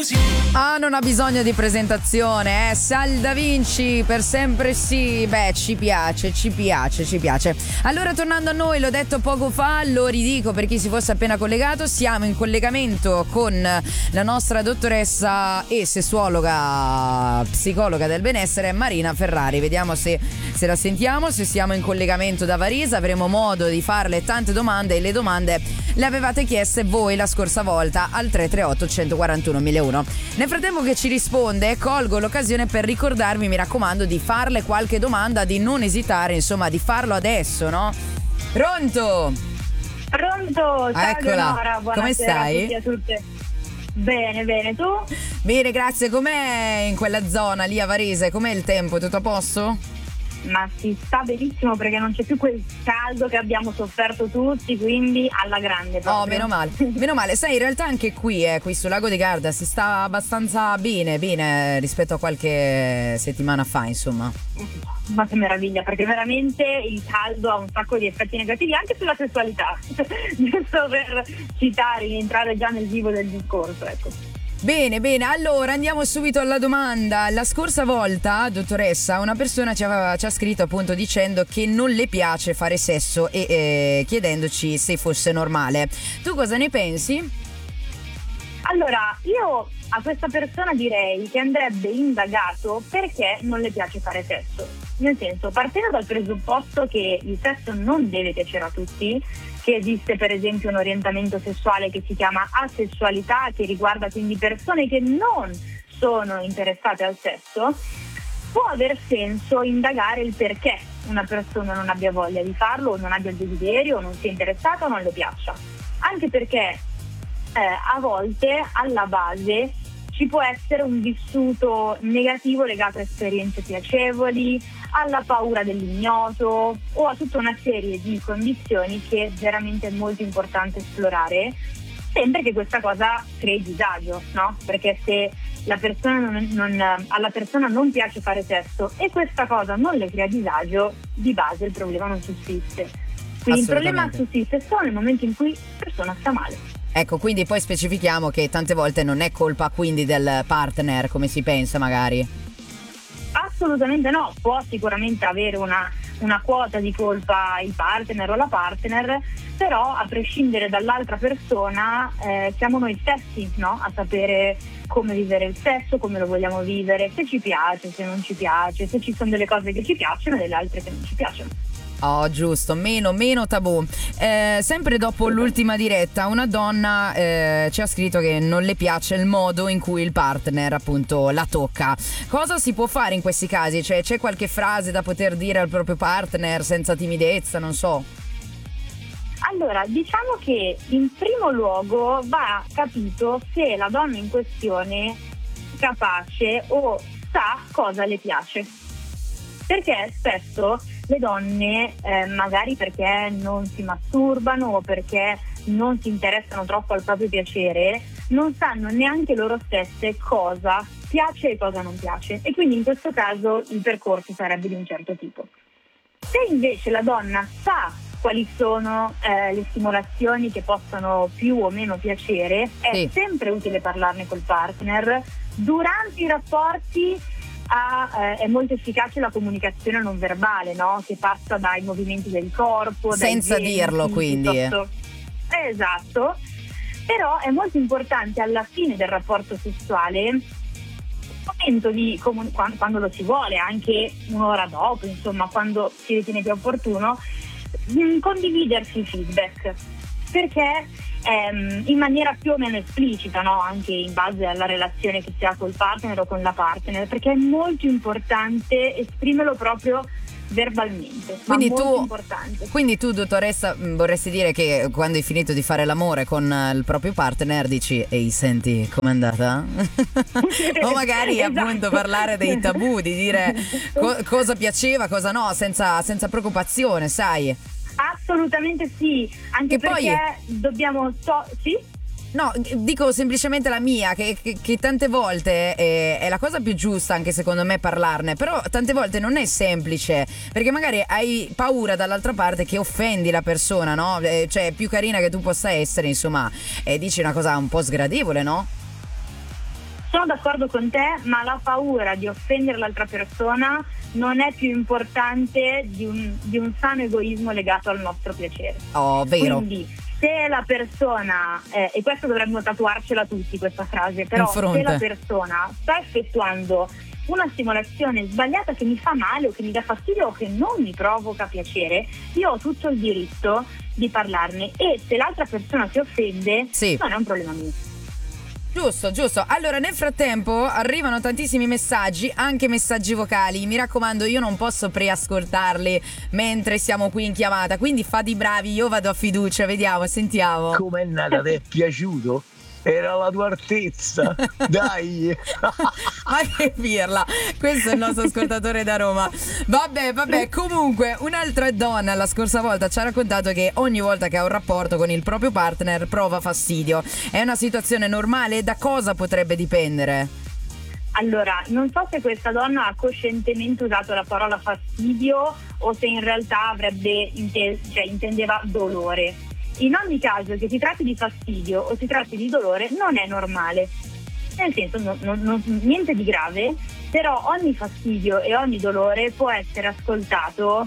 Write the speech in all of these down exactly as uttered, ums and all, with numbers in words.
Ah, non ha bisogno di presentazione, eh? Sal Da Vinci, per sempre sì. Beh, ci piace, ci piace, ci piace. Allora, tornando a noi, l'ho detto poco fa, lo ridico per chi si fosse appena collegato, siamo in collegamento con la nostra dottoressa e sessuologa, psicologa del benessere, Marina Ferrari. Vediamo se, se la sentiamo, se siamo in collegamento da Varese, avremo modo di farle tante domande, e le domande le avevate chieste voi la scorsa volta al tre tre otto uno quattro uno uno zero uno. Nel frattempo che ci risponde, colgo l'occasione per ricordarvi, mi raccomando, di farle qualche domanda, di non esitare, insomma, di farlo adesso, no? Pronto? Pronto, ciao. Eccola. Eleonora, buonasera. Come stai? A tutti e a tutte. Bene, bene, tu? Bene, grazie. Com'è in quella zona lì a Varese? Com'è il tempo? Tutto a posto? Ma si sta benissimo perché non c'è più quel caldo che abbiamo sofferto tutti, quindi alla grande proprio. Oh, meno male, meno male. Sai, in realtà anche qui, eh, qui sul lago di Garda si sta abbastanza bene, bene rispetto a qualche settimana fa, insomma. Ma che meraviglia, perché veramente il caldo ha un sacco di effetti negativi anche sulla sessualità, giusto per citare, entrare già nel vivo del discorso, ecco. Bene, bene, allora andiamo subito alla domanda. La scorsa volta, dottoressa, una persona ci, aveva, ci ha scritto appunto dicendo che non le piace fare sesso e eh, chiedendoci se fosse normale. Tu cosa ne pensi? Allora, io a questa persona direi che andrebbe indagato perché non le piace fare sesso. Nel senso, partendo dal presupposto che il sesso non deve piacere a tutti, che esiste per esempio un orientamento sessuale che si chiama asessualità, che riguarda quindi persone che non sono interessate al sesso, può aver senso indagare il perché una persona non abbia voglia di farlo, o non abbia il desiderio, o non sia interessata o non le piaccia. Anche perché eh, a volte alla base ci può essere un vissuto negativo legato a esperienze piacevoli, alla paura dell'ignoto o a tutta una serie di condizioni che veramente è molto importante esplorare, sempre che questa cosa crei disagio, no? Perché se la persona non, non, alla persona non piace fare sesso e questa cosa non le crea disagio, di base il problema non sussiste. Quindi il problema sussiste solo nel momento in cui la persona sta male. Ecco, quindi poi specifichiamo che tante volte non è colpa quindi del partner, come si pensa magari. Assolutamente no, può sicuramente avere una, una quota di colpa il partner o la partner, però a prescindere dall'altra persona eh, siamo noi stessi, no? A sapere come vivere il sesso, come lo vogliamo vivere, se ci piace, se non ci piace, se ci sono delle cose che ci piacciono e delle altre che non ci piacciono. Oh, giusto, meno, meno tabù. Eh, sempre dopo l'ultima diretta, una donna eh, ci ha scritto che non le piace il modo in cui il partner appunto la tocca. Cosa si può fare in questi casi? Cioè, c'è qualche frase da poter dire al proprio partner senza timidezza, non so? Allora, diciamo che in primo luogo va capito se la donna in questione è capace o sa cosa le piace. Perché spesso le donne, eh, magari perché non si masturbano o perché non si interessano troppo al proprio piacere, non sanno neanche loro stesse cosa piace e cosa non piace, e quindi in questo caso il percorso sarebbe di un certo tipo. Se invece la donna sa quali sono eh, le stimolazioni che possono più o meno piacere, è sì. sempre utile parlarne col partner. Durante i rapporti Ah, eh, è molto efficace la comunicazione non verbale, no? Che passa dai movimenti del corpo, senza dai gesti, dirlo, quindi. piuttosto... Esatto. Però è molto importante alla fine del rapporto sessuale, il momento di comun- quando, quando lo si vuole, anche un'ora dopo, insomma, quando si ritiene più opportuno, mh, condividersi il feedback. Perché ehm, in maniera più o meno esplicita, no? Anche in base alla relazione che si ha col partner o con la partner, perché è molto importante esprimerlo proprio verbalmente. Quindi ma tu, molto importante. Quindi tu, dottoressa, vorresti dire che quando hai finito di fare l'amore con il proprio partner dici: ehi, senti, com'è andata? O magari esatto. Appunto parlare dei tabù, di dire co- cosa piaceva, cosa no, senza, senza preoccupazione, sai? Assolutamente sì, anche che perché poi... dobbiamo... So- sì? No, dico semplicemente la mia, che, che, che tante volte è, è la cosa più giusta anche secondo me parlarne, però tante volte non è semplice, perché magari hai paura dall'altra parte che offendi la persona, no? Eh, cioè, più carina che tu possa essere, insomma, e dici una cosa un po' sgradevole, no? sono d'accordo con te, ma la paura di offendere l'altra persona non è più importante di un, di un sano egoismo legato al nostro piacere. Oh, vero. Quindi se la persona, eh, e questo dovremmo tatuarcela tutti questa frase, però se la persona sta effettuando una stimolazione sbagliata che mi fa male o che mi dà fastidio o che non mi provoca piacere, io ho tutto il diritto di parlarne, e se l'altra persona si offende, sì, non è un problema mio. Giusto, giusto. Allora, nel frattempo arrivano tantissimi messaggi, anche messaggi vocali. Mi raccomando, io non posso preascoltarli mentre siamo qui in chiamata, quindi fate i bravi, io vado a fiducia, vediamo, sentiamo. Com'è nata? Ti è piaciuto? Era la tua altezza, dai. Ma che pirla, questo è il nostro ascoltatore da Roma. Vabbè, vabbè, comunque un'altra donna la scorsa volta ci ha raccontato che ogni volta che ha un rapporto con il proprio partner prova fastidio. È una situazione normale? Da cosa potrebbe dipendere? Allora, non so se questa donna ha coscientemente usato la parola fastidio o se in realtà avrebbe inte- cioè, intendeva dolore. In ogni caso, che si tratti di fastidio o si tratti di dolore, non è normale. Nel senso, non, non, non, niente di grave, però ogni fastidio e ogni dolore può essere ascoltato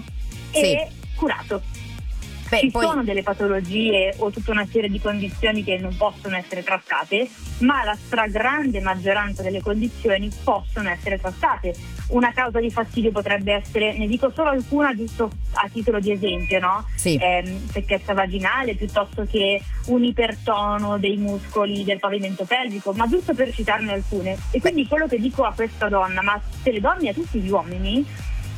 e sì, curato. Beh, Ci poi... sono delle patologie o tutta una serie di condizioni che non possono essere trattate, ma la stragrande maggioranza delle condizioni possono essere trattate. Una causa di fastidio potrebbe essere, ne dico solo alcuna giusto a titolo di esempio, no? Sì. Eh, secchezza vaginale, piuttosto che un ipertono dei muscoli del pavimento pelvico, ma giusto per citarne alcune. E quindi quello che dico a questa donna, ma se le donne e a tutti gli uomini,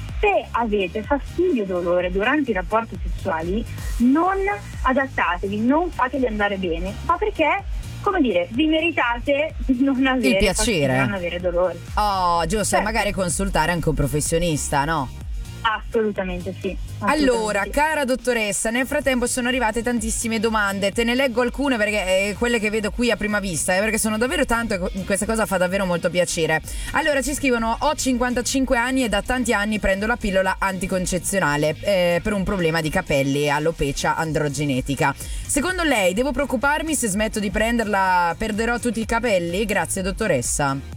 se avete fastidio e dolore durante i rapporti sessuali, non adattatevi, non fateli andare bene, ma perché, come dire, vi meritate di non avere il piacere, fastidio, non avere dolore. Oh, giusto, certo. E magari consultare anche un professionista, no? Assolutamente sì. Assolutamente allora, sì. Cara dottoressa, nel frattempo sono arrivate tantissime domande. Te ne leggo alcune perché eh, quelle che vedo qui a prima vista, eh, perché sono davvero tanto e questa cosa fa davvero molto piacere. Allora, ci scrivono: ho cinquantacinque anni e da tanti anni prendo la pillola anticoncezionale eh, per un problema di capelli e alopecia androgenetica. Secondo lei devo preoccuparmi se smetto di prenderla, perderò tutti i capelli? Grazie dottoressa.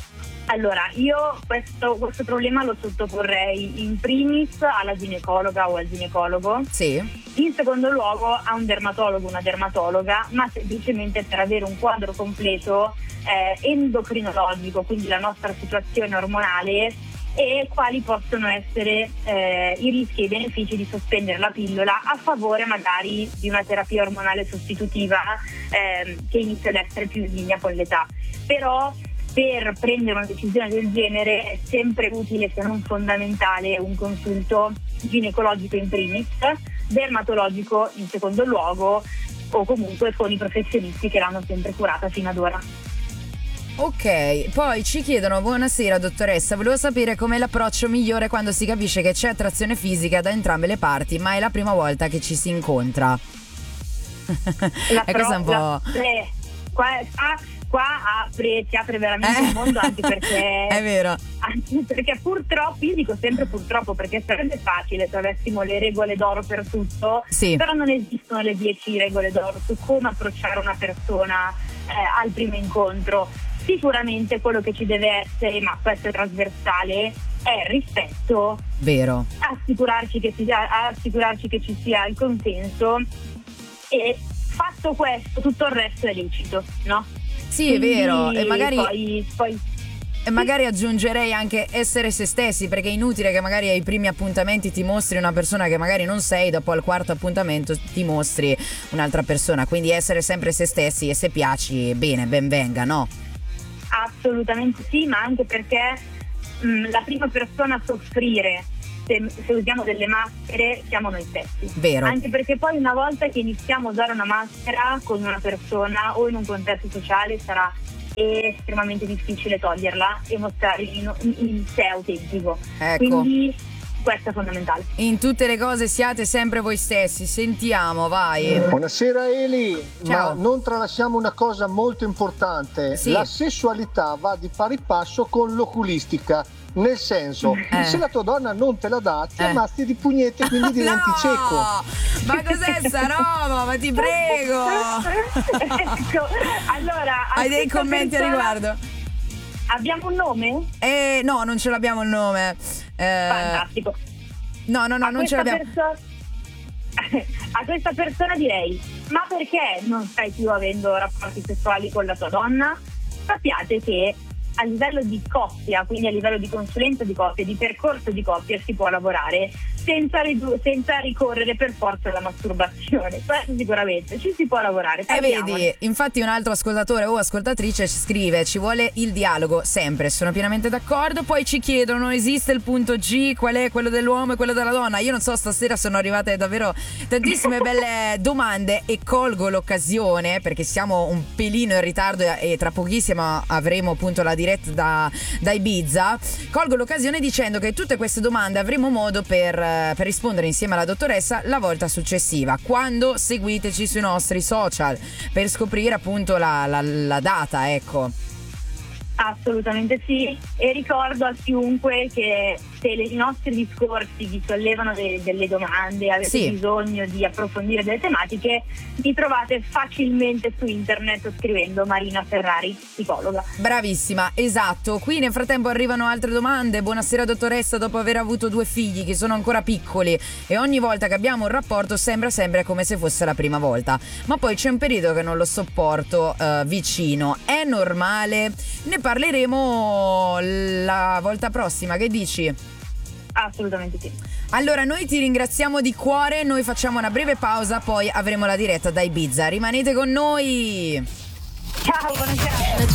Allora, io questo, questo problema lo sottoporrei in primis alla ginecologa o al ginecologo. Sì. In secondo luogo a un dermatologo, una dermatologa, ma semplicemente per avere un quadro completo eh, endocrinologico, quindi la nostra situazione ormonale e quali possono essere eh, i rischi e i benefici di sospendere la pillola a favore magari di una terapia ormonale sostitutiva eh, che inizia ad essere più in linea con l'età. Però per prendere una decisione del genere è sempre utile, se non fondamentale, un consulto ginecologico in primis, dermatologico in secondo luogo, o comunque con i professionisti che l'hanno sempre curata fino ad ora. Ok, poi ci chiedono: buonasera dottoressa, volevo sapere com'è l'approccio migliore quando si capisce che c'è attrazione fisica da entrambe le parti, ma è la prima volta che ci si incontra. La e questa è un po'... La, eh, qua, ah, qua apre, si apre veramente eh? il mondo, anche perché è vero, anche perché purtroppo, io dico sempre purtroppo perché sarebbe facile se avessimo le regole d'oro per tutto, sì, però non esistono le dieci regole d'oro su come approcciare una persona eh, al primo incontro. Sicuramente quello che ci deve essere, ma questo è trasversale, è rispetto, vero, assicurarci che, sia, assicurarci che ci sia il consenso, e fatto questo tutto il resto è licito, no? Sì, è vero, e magari poi, poi e magari aggiungerei anche essere se stessi, perché è inutile che magari ai primi appuntamenti ti mostri una persona che magari non sei, dopo al quarto appuntamento ti mostri un'altra persona, quindi essere sempre se stessi, e se piaci bene, ben venga, no? Assolutamente sì, ma anche perché mh, la prima persona a soffrire se, se usiamo delle maschere siamo noi stessi. Vero. Anche perché poi una volta che iniziamo a usare una maschera con una persona o in un contesto sociale sarà estremamente difficile toglierla e mostrare il, il sé autentico. Ecco. Quindi questo è fondamentale. In tutte le cose siate sempre voi stessi. Sentiamo, vai. Buonasera Eli. Ciao. Ma non tralasciamo una cosa molto importante. Sì. La sessualità va di pari passo con l'oculistica. Nel senso, eh. se la tua donna non te la dà, ti eh. ammazzi di pugnette e quindi diventi no! cieco. Ma cos'è sta roba? Ma ti prego. Ecco, allora, hai dei commenti persona... a riguardo? Abbiamo un nome? Eh, no, non ce l'abbiamo il nome. Eh, Fantastico. No, no, no, a non ce l'abbiamo. Perso- a questa persona direi: ma perché non stai più avendo rapporti sessuali con la tua donna? Sappiate che a livello di coppia, quindi a livello di consulenza di coppia, di percorso di coppia, si può lavorare senza, ridu- senza ricorrere per forza alla masturbazione. Questo sicuramente ci si può lavorare. E eh vedi, infatti un altro ascoltatore o ascoltatrice ci scrive: ci vuole il dialogo, sempre, sono pienamente d'accordo. Poi ci chiedono: esiste il punto G, qual è quello dell'uomo e quello della donna? Io non so, stasera sono arrivate davvero tantissime belle domande e colgo l'occasione, perché siamo un pelino in ritardo e tra pochissimo avremo appunto la diretta da, da Ibiza. Colgo l'occasione dicendo che tutte queste domande avremo modo per, per rispondere insieme alla dottoressa la volta successiva, quando seguiteci sui nostri social per scoprire appunto la, la, la data, ecco. Assolutamente sì, e ricordo a chiunque che se i nostri discorsi vi sollevano de- delle domande, avete sì. bisogno di approfondire delle tematiche, vi trovate facilmente su internet scrivendo Marina Ferrari, psicologa. Bravissima, esatto. Qui nel frattempo arrivano altre domande. Buonasera dottoressa, dopo aver avuto due figli che sono ancora piccoli e ogni volta che abbiamo un rapporto sembra sempre come se fosse la prima volta, ma poi c'è un periodo che non lo sopporto uh, vicino. È normale? Ne parleremo la volta prossima, che dici? Assolutamente sì. Allora noi ti ringraziamo di cuore, noi facciamo una breve pausa, poi avremo la diretta da Ibiza. Rimanete con noi. Ciao, buonasera.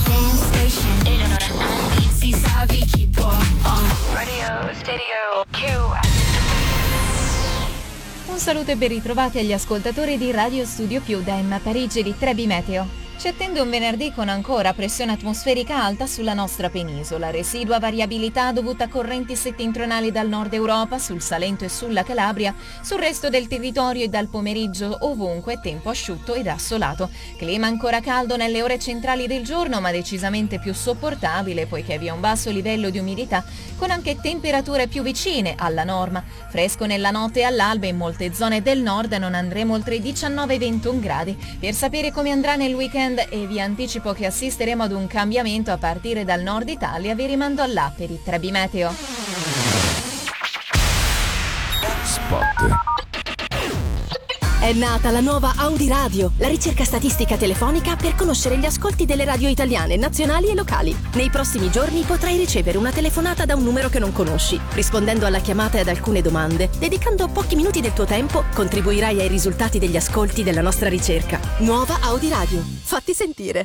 Un saluto e ben ritrovati agli ascoltatori di Radio Studio Più da Emma Parigi di Trebi Meteo. Ci attende un venerdì con ancora pressione atmosferica alta sulla nostra penisola, residua variabilità dovuta a correnti settentrionali dal nord Europa, sul Salento e sulla Calabria, sul resto del territorio e dal pomeriggio ovunque tempo asciutto ed assolato. Clima ancora caldo nelle ore centrali del giorno, ma decisamente più sopportabile poiché vi è un basso livello di umidità, con anche temperature più vicine alla norma. Fresco nella notte e all'alba, in molte zone del nord non andremo oltre i diciannove ventuno gradi. Per sapere come andrà nel weekend e vi anticipo che assisteremo ad un cambiamento a partire dal nord Italia, vi rimando all'app per i Trebi Meteo. Spot. È nata la nuova Audi Radio, la ricerca statistica telefonica per conoscere gli ascolti delle radio italiane, nazionali e locali. Nei prossimi giorni potrai ricevere una telefonata da un numero che non conosci. Rispondendo alla chiamata e ad alcune domande, dedicando pochi minuti del tuo tempo, contribuirai ai risultati degli ascolti della nostra ricerca. Nuova Audi Radio. Fatti sentire.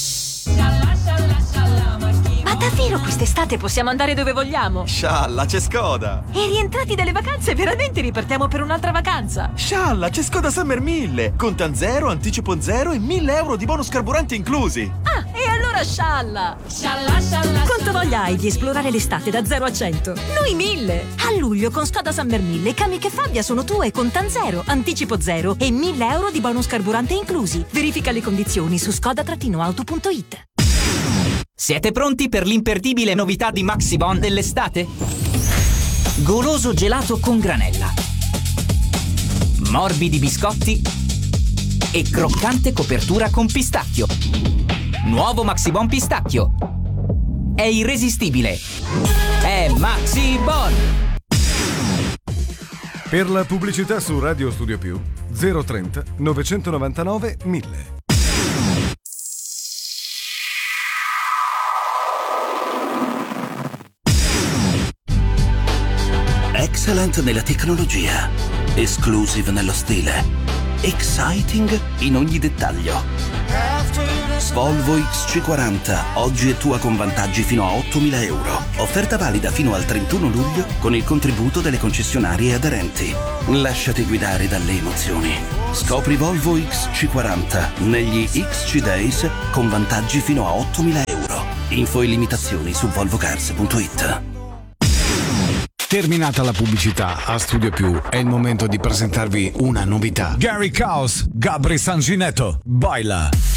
Ma davvero quest'estate possiamo andare dove vogliamo? Scialla, c'è Skoda! E rientrati dalle vacanze veramente ripartiamo per un'altra vacanza? Scialla, c'è Skoda Summer mille! Contan zero, anticipo zero e mille euro di bonus carburante inclusi! Ah, e allora scialla! Scialla, scialla! Quanto voglia hai di esplorare l'estate da zero a cento? Noi mille! A luglio con Skoda Summer mille, Kamiq e Fabia sono tue, contan zero, anticipo zero e mille euro di bonus carburante inclusi. Verifica le condizioni su skoda auto punto it. Siete pronti per l'imperdibile novità di Maxibon dell'estate? Goloso gelato con granella, morbidi biscotti e croccante copertura con pistacchio. Nuovo Maxibon pistacchio. È irresistibile. È Maxibon. Per la pubblicità su Radio Studio Più zero trenta novecentonovantanove mille. Excellent nella tecnologia, exclusive nello stile, exciting in ogni dettaglio. Volvo X C quaranta, oggi è tua con vantaggi fino a ottomila euro. Offerta valida fino al trentuno luglio con il contributo delle concessionarie aderenti. Lasciati guidare dalle emozioni. Scopri Volvo X C quaranta negli X C Days con vantaggi fino a ottomila euro. Info e limitazioni su volvo cars punto it. Terminata la pubblicità, a Studio Più è il momento di presentarvi una novità. Gary Caos, Gabri Sanginetto, Baila.